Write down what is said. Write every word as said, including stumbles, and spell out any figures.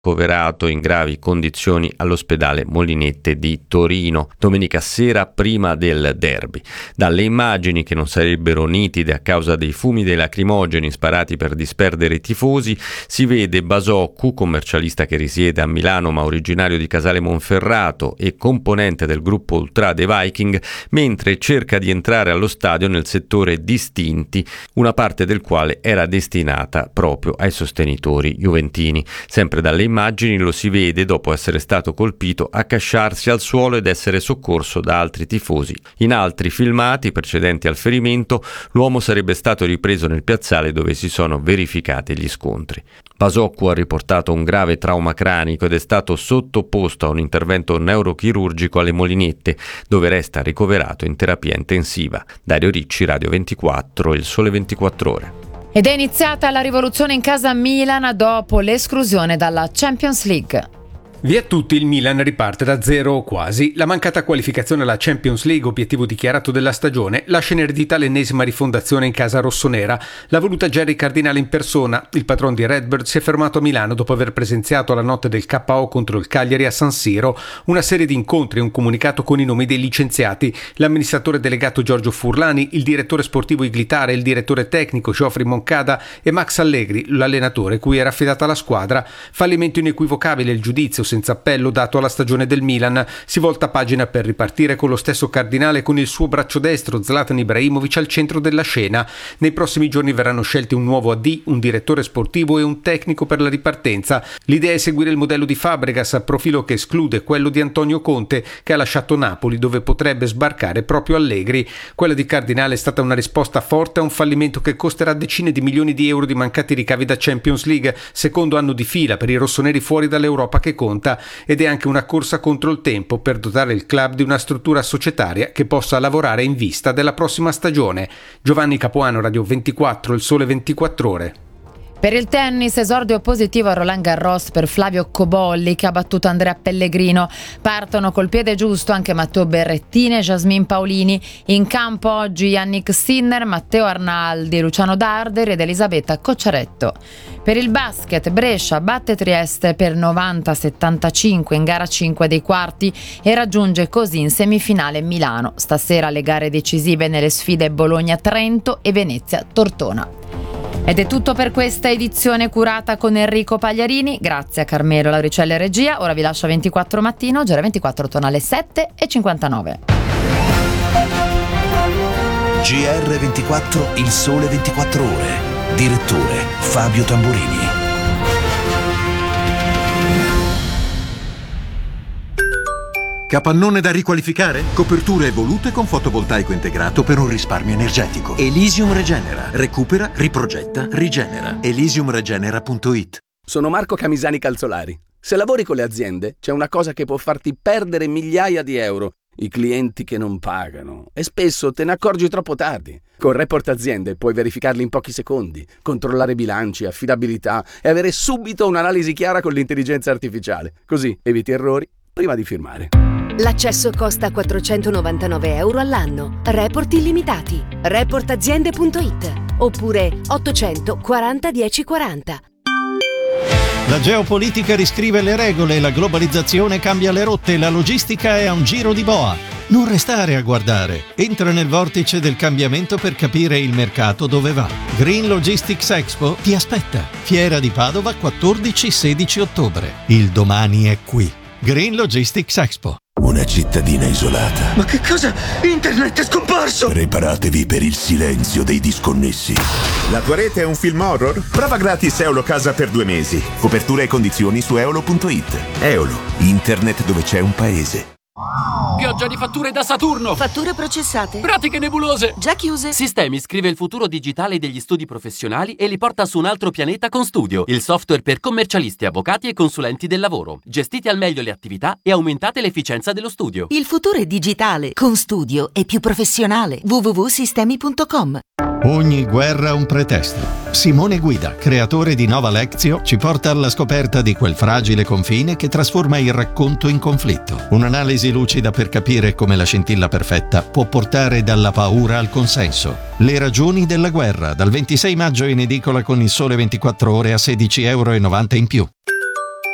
ricoverato in gravi condizioni all'ospedale Molinette di Torino domenica sera prima del derby. Dalle immagini, che non sarebbero nitide a causa dei fumi dei lacrimogeni sparati per disperdere i tifosi, si vede Basoccu, commercialista che risiede a Milano ma originario di Casale Monferrato e componente del gruppo ultra dei Viking, mentre cerca di entrare allo stadio nel settore distinti, una parte del quale era destinata proprio ai sostenitori juventini. Sempre dalle immagini lo si vede, dopo essere stato colpito, accasciarsi al suolo ed essere soccorso da altri tifosi. In altri filmati precedenti al ferimento, l'uomo sarebbe stato ripreso nel piazzale dove si sono verificati gli scontri. Basoccu ha riportato un grave trauma cranico ed è stato sottoposto a un intervento neurochirurgico alle Molinette, dove resta ricoverato in terapia intensiva. Dario Ricci, Radio ventiquattro, Il Sole ventiquattro Ore. Ed è iniziata la rivoluzione in casa Milan dopo l'esclusione dalla Champions League. Via tutti, il Milan riparte da zero o quasi. La mancata qualificazione alla Champions League, obiettivo dichiarato della stagione, lascia in eredità l'ennesima rifondazione in casa rossonera. L'ha voluta Gerry Cardinale in persona. Il patron di Redbird si è fermato a Milano dopo aver presenziato la notte del K O contro il Cagliari a San Siro una serie di incontri e un comunicato con i nomi dei licenziati: l'amministratore delegato Giorgio Furlani, il direttore sportivo Iglitare, il direttore tecnico Geoffrey Moncada e Max Allegri, l'allenatore cui era affidata la squadra. Fallimento inequivocabile il giudizio senza appello dato alla stagione del Milan. Si volta pagina per ripartire con lo stesso Cardinale, con il suo braccio destro Zlatan Ibrahimovic al centro della scena. Nei prossimi giorni verranno scelti un nuovo A D, un direttore sportivo e un tecnico per la ripartenza. L'idea è seguire il modello di Fabregas, profilo che esclude quello di Antonio Conte, che ha lasciato Napoli, dove potrebbe sbarcare proprio Allegri. Quella di Cardinale è stata una risposta forte a un fallimento che costerà decine di milioni di euro di mancati ricavi da Champions League, secondo anno di fila per i rossoneri fuori dall'Europa che conta, ed è anche una corsa contro il tempo per dotare il club di una struttura societaria che possa lavorare in vista della prossima stagione. Giovanni Capuano, Radio ventiquattro, Il Sole ventiquattro Ore. Per il tennis, esordio positivo a Roland Garros per Flavio Cobolli, che ha battuto Andrea Pellegrino. Partono col piede giusto anche Matteo Berrettini e Jasmine Paolini. In campo oggi Yannick Sinner, Matteo Arnaldi, Luciano Darderi ed Elisabetta Cocciaretto. Per il basket, Brescia batte Trieste per novanta a settantacinque in gara cinque dei quarti e raggiunge così in semifinale Milano. Stasera le gare decisive nelle sfide Bologna-Trento e Venezia-Tortona. Ed è tutto per questa edizione curata con Enrico Pagliarini. Grazie a Carmelo Lauricella e regia. Ora vi lascio a ventiquattro Mattino. G R ventiquattro torna alle sette e cinquantanove. G R ventiquattro, Il Sole ventiquattro Ore. Direttore Fabio Tamburini. Capannone da riqualificare? Coperture evolute con fotovoltaico integrato per un risparmio energetico. Elysium Regenera. Recupera, riprogetta, rigenera. elysium regenera punto it. Sono Marco Camisani Calzolari. Se lavori con le aziende, c'è una cosa che può farti perdere migliaia di euro: i clienti che non pagano. E spesso te ne accorgi troppo tardi. Con Report Aziende puoi verificarli in pochi secondi, controllare bilanci, affidabilità e avere subito un'analisi chiara con l'intelligenza artificiale. Così eviti errori prima di firmare. L'accesso costa quattrocentonovantanove euro all'anno. Report illimitati. report aziende punto it oppure ottocento quaranta dieci quaranta. La geopolitica riscrive le regole, la globalizzazione cambia le rotte, la logistica è a un giro di boa. Non restare a guardare. Entra nel vortice del cambiamento per capire il mercato dove va. Green Logistics Expo ti aspetta. Fiera di Padova, quattordici sedici ottobre. Il domani è qui. Green Logistics Expo. Una cittadina isolata. Ma che cosa? Internet è scomparso! Preparatevi per il silenzio dei disconnessi. La tua rete è un film horror? Prova gratis Eolo Casa per due mesi. Copertura e condizioni su eolo punto it. Eolo, internet dove c'è un paese. Pioggia di fatture da Saturno. Fatture processate. Pratiche nebulose. Già chiuse. Sistemi scrive il futuro digitale degli studi professionali e li porta su un altro pianeta con Studio, il software per commercialisti, avvocati e consulenti del lavoro. Gestite al meglio le attività e aumentate l'efficienza dello studio. Il futuro è digitale. Con Studio è più professionale. w w w punto sistemi punto com. Ogni guerra ha un pretesto. Simone Guida, creatore di Nova Lectio, ci porta alla scoperta di quel fragile confine che trasforma il racconto in conflitto. Un'analisi lucida per capire come la scintilla perfetta può portare dalla paura al consenso. Le ragioni della guerra, dal ventisei maggio in edicola con Il Sole ventiquattro Ore a sedici euro e novanta in più.